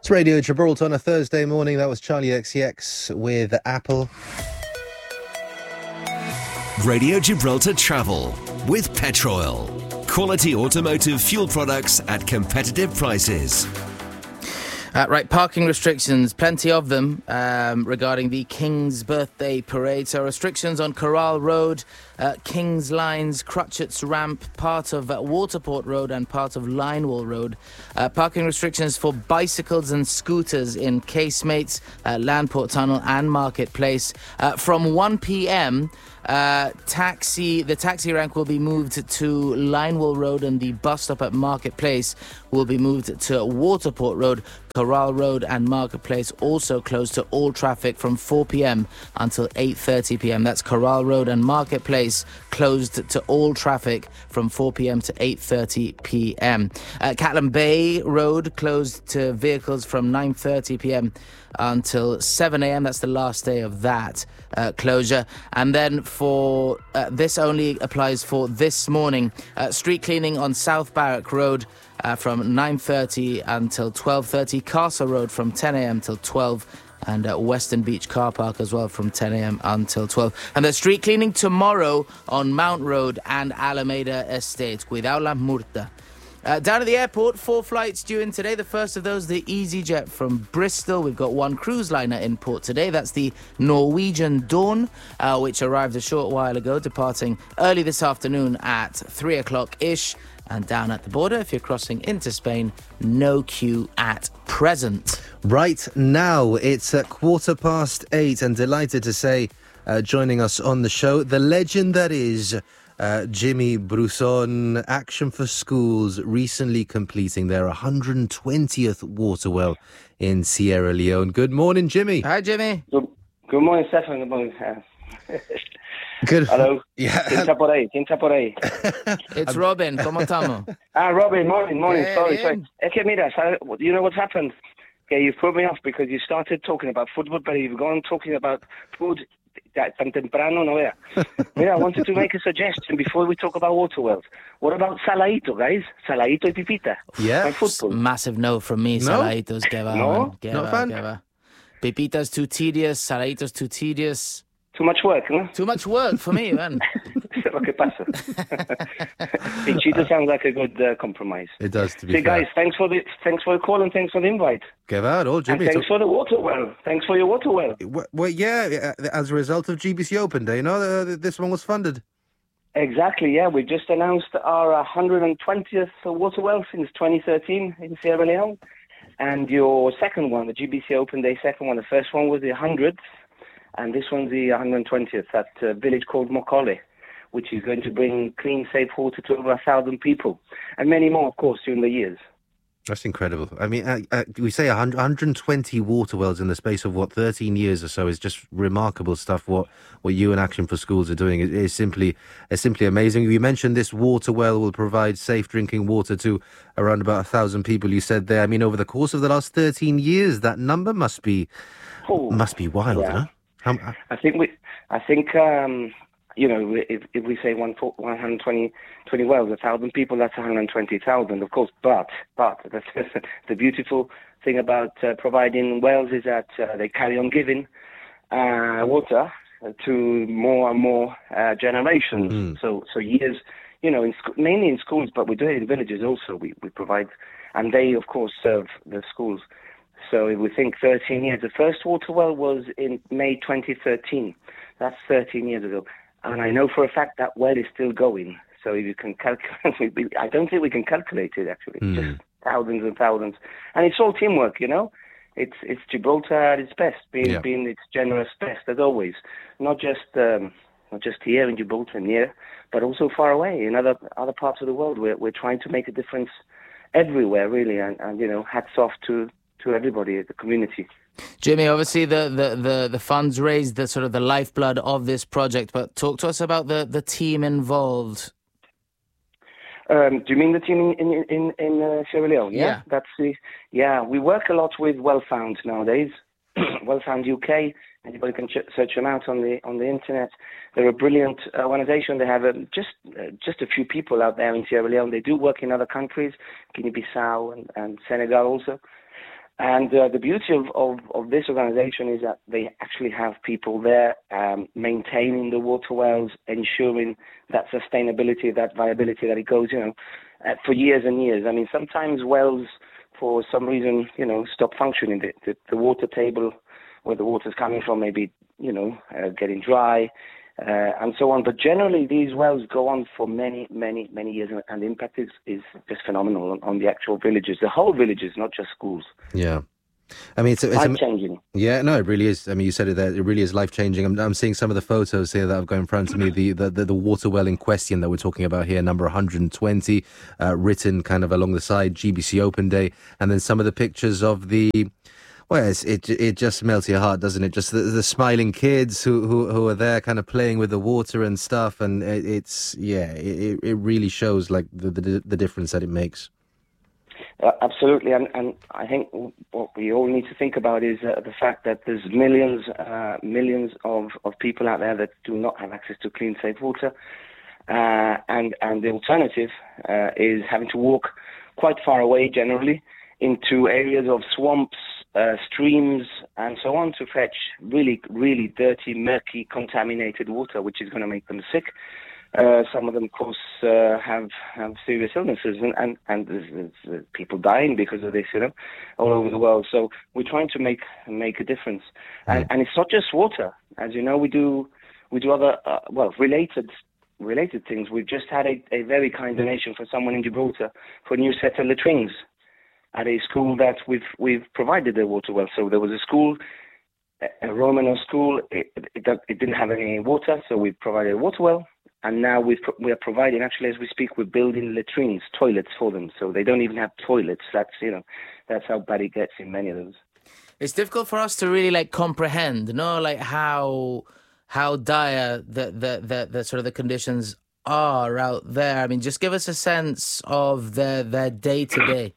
It's Radio Gibraltar on a Thursday morning. That was Charlie XCX with Apple. Radio Gibraltar Travel with Petroil. Quality automotive fuel products at competitive prices. Right, parking restrictions, plenty of them regarding the King's Birthday Parade. So restrictions on Corral Road, King's Lines, Crutchett's Ramp, part of Waterport Road and part of Linewall Road. Parking restrictions for bicycles and scooters in Casemates, Landport Tunnel and Marketplace. From 1 p.m, the taxi rank will be moved to Linewall Road and the bus stop at Marketplace will be moved to Waterport Road. Corral Road and Marketplace also closed to all traffic from 4 p.m. until 8:30 p.m. That's Corral Road and Marketplace closed to all traffic from 4 p.m. to 8:30 p.m. Catlin Bay Road closed to vehicles from 9:30 p.m. until 7 a.m. That's the last day of that closure. And then for this only applies for this morning. Street cleaning on South Barrack Road from 9:30 until 12:30. Castle Road from 10 a.m. till 12. And Western Beach Car Park as well from 10 a.m. until 12. And there's street cleaning tomorrow on Mount Road and Alameda Estate. Cuidado la multa. Down at the airport, 4 flights due in today. The first of those, the EasyJet from Bristol. We've got 1 cruise liner in port today. That's the Norwegian Dawn, which arrived a short while ago, departing early this afternoon at 3 o'clock-ish. And down at the border, if you're crossing into Spain, no queue at present. Right now, it's at 8:15, and delighted to say, joining us on the show, the legend that is Jimmy Brusson, Action for Schools, recently completing their 120th water well in Sierra Leone. Good morning, Jimmy. Hi, Jimmy. Good morning, Stefan. Good morning. Good. Hello. Yeah. Tinta por ahí. It's Robin. ¿Cómo estamos? Robin, morning. Yeah, Sorry. yeah. Es que mira, you know what's happened? Okay, you've put me off because you started talking about football, but you've gone talking about food tan temprano, no vea. Mira, I wanted to make a suggestion before we talk about water wells. What about Saladito, guys? Saladito y Pipita. Yeah. My football. Massive no from me. No? Saladitos, que va. No? Que Not va, fan? que va. Pipita's too tedious. Saladitos too tedious. Too much work, no? Too much work for me, man. Lo que pasa. Pichito sounds like a good compromise. It does, to be So, fair. guys, thanks for the call and thanks for the invite. Give out, all, And Jimmy. thanks for the water well. Thanks for your water well. Well, yeah, as a result of GBC Open Day, this one was funded. Exactly, yeah. We just announced our 120th water well since 2013 in Sierra Leone. And your second one, the GBC Open Day second one, the first one was the 100th. And this one's the 120th at a village called Mokole, which is going to bring clean, safe water to over 1,000 people. And many more, of course, during the years. That's incredible. I mean, we say 120 water wells in the space of, 13 years or so is just remarkable stuff. What you and Action for Schools are doing is simply amazing. You mentioned this water well will provide safe drinking water to around about 1,000 people, you said there. I mean, over the course of the last 13 years, that number must be wild, yeah. huh? I think you know, if we say 120 wells, 1,000 people, that's 120,000, of course. But the beautiful thing about providing wells is that they carry on giving water to more and more generations. So years, you know, mainly in schools, but we do it in villages also. We provide, and they of course serve the schools. So if we think 13 years, the first water well was in May 2013. That's 13 years ago. And I know for a fact that well is still going. So if you can calculate, I don't think we can calculate it actually. Just thousands and thousands. And it's all teamwork, you know. It's Gibraltar at its best, being its generous best as always. Not just here in Gibraltar near, but also far away in other parts of the world. We're trying to make a difference everywhere, really. And you know, hats off to everybody at the community. Jimmy, obviously the funds raised the sort of the lifeblood of this project, but talk to us about the team involved. Do you mean the team in Sierra Leone? Yeah. We work a lot with Wellfound nowadays. Wellfound UK. Anybody can search them out on the internet. They're a brilliant organization. They have just a few people out there in Sierra Leone. They do work in other countries, Guinea-Bissau and Senegal also. And the beauty of this organization is that they actually have people there maintaining the water wells, ensuring that sustainability, that viability, that it goes, for years and years. I mean, sometimes wells, for some reason, stop functioning. The water table where the water's coming from may be, getting dry, and so on. But generally, these wells go on for many, many, many years, and the impact is just phenomenal on the actual villages, the whole villages, not just schools. Yeah. I mean, it's life-changing. Yeah, no, it really is. I mean, you said it there. It really is life-changing. I'm seeing some of the photos here that I've got in front of me. The water well in question that we're talking about here, number 120, written kind of along the side, GBC Open Day, and then some of the pictures of the. Well, it just melts your heart, doesn't it? Just the smiling kids who are there, kind of playing with the water and stuff, and it really shows like the difference that it makes. Absolutely, and I think what we all need to think about is the fact that there's millions of people out there that do not have access to clean, safe water, and the alternative is having to walk quite far away, generally, into areas of swamps, streams, and so on to fetch really, really dirty, murky, contaminated water, which is going to make them sick. Some of them, of course, have serious illnesses, and there's people dying because of this, all over the world. So we're trying to make a difference, and it's not just water. As you know, we do other related things. We've just had a very kind donation from someone in Gibraltar for a new set of latrines at a school that we've provided the water well. So there was a school, a Romano school. It didn't have any water, so we provided a water well. And now we are providing, actually, as we speak, we're building latrines, toilets for them. So they don't even have toilets. That's how bad it gets in many of those. It's difficult for us to really comprehend, how dire the sort of the conditions are out there. I mean, just give us a sense of their day to day.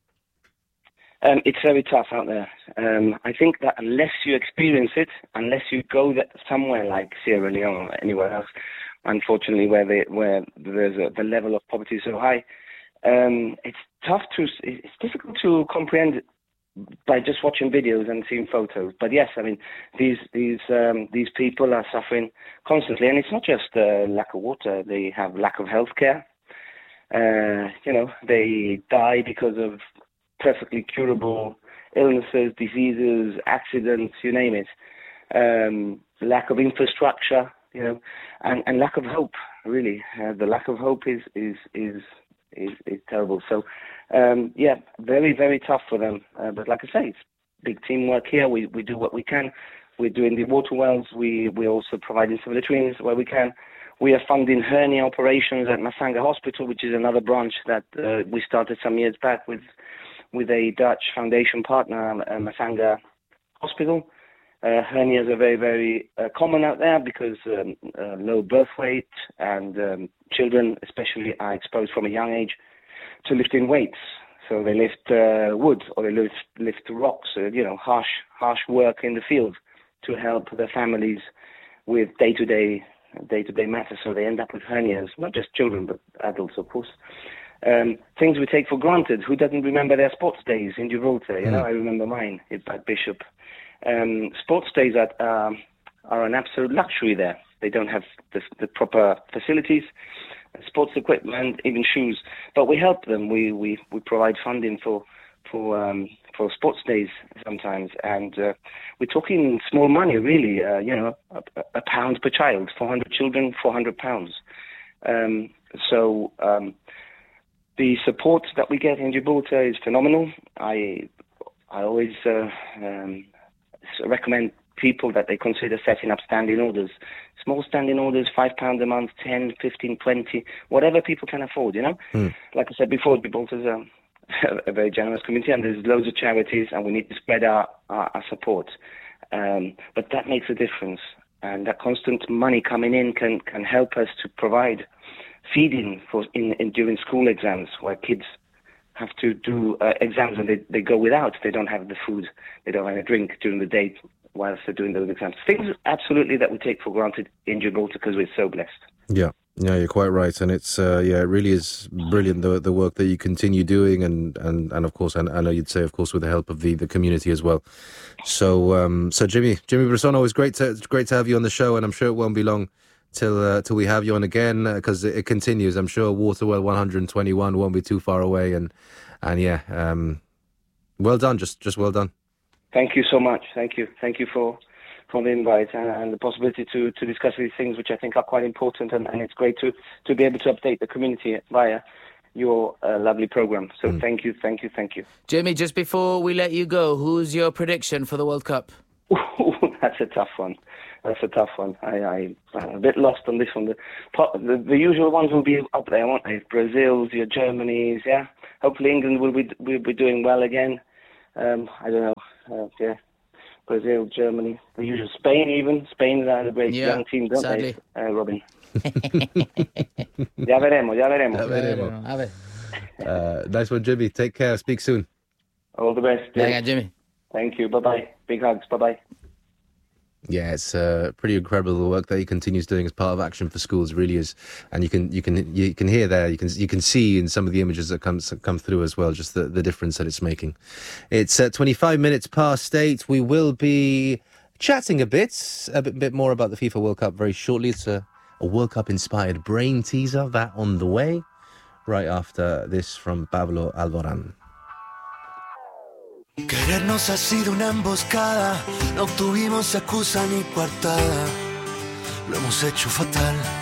It's very tough out there. I think that unless you experience it, unless you go somewhere like Sierra Leone or anywhere else, unfortunately, where the level of poverty is so high, it's difficult to comprehend by just watching videos and seeing photos. But yes, I mean, these people are suffering constantly, and it's not just lack of water. They have lack of healthcare. They die because of perfectly curable illnesses, diseases, accidents, you name it. Lack of infrastructure, and lack of hope. Really, the lack of hope is terrible. So, very, very tough for them. But like I say, it's big teamwork here. We do what we can. We're doing the water wells. We're also providing some latrines where we can. We are funding hernia operations at Masanga Hospital, which is another branch that we started some years back with a Dutch foundation partner, Masanga Hospital. Hernias are very, very common out there because low birth weight, and children especially are exposed from a young age to lifting weights. So they lift wood, or they lift rocks, harsh work in the field to help their families with day-to-day matters. So they end up with hernias, not just children, but adults, of course. Things we take for granted. Who doesn't remember their sports days in Gibraltar? I remember mine at Bishop. Sports days are an absolute luxury there. They don't have the proper facilities, sports equipment, even shoes. But we help them. We provide funding for sports days sometimes, and we're talking small money, really. A pound per child, 400 children, £400. The support that we get in Gibraltar is phenomenal. I always recommend people that they consider setting up standing orders. Small standing orders, £5 a month, 10, 15, 20, whatever people can afford, Like I said before, Gibraltar's a very generous community, and there's loads of charities, and we need to spread our support. But that makes a difference, and that constant money coming in can help us to provide feeding during school exams, where kids have to do exams and they go without. They don't have the food, they don't have a drink during the day whilst they're doing those exams. Things absolutely that we take for granted in Gibraltar because we're so blessed. Yeah. Yeah, you're quite right, and it's it really is brilliant the work that you continue doing, and of course, and I know you'd say, of course, with the help of the community as well. So Jimmy Brisson, always great to have you on the show, and I'm sure it won't be long till we have you on again, because it continues. I'm sure Waterwell 121 won't be too far away, and well done, just well done. Thank you so much. Thank you for the invite and the possibility to discuss these things, which I think are quite important, and it's great to be able to update the community via your lovely program. So thank you. Jimmy, just before we let you go, who's your prediction for the World Cup? That's a tough one. I'm a bit lost on this one. The usual ones will be up there, won't they? Brazil's, your Germany's, yeah. Hopefully England will be doing well again. I don't know. Brazil, Germany, the usual. Spain are a great young team, don't sadly. they, Robin? Ya veremos. Nice one, Jimmy. Take care. Speak soon. All the best. Venga, Jimmy. Thank you. Bye-bye. Big hugs. Bye-bye. Yeah, it's pretty incredible the work that he continues doing as part of Action for Schools. Really is, and you can hear there, you can see in some of the images that come through as well, just the difference that it's making. It's 25 minutes past 8. We will be chatting a bit more about the FIFA World Cup very shortly. It's a World Cup inspired brain teaser that on the way right after this from Pablo Alborán. Querernos ha sido una emboscada, no obtuvimos excusa ni coartada, lo hemos hecho fatal.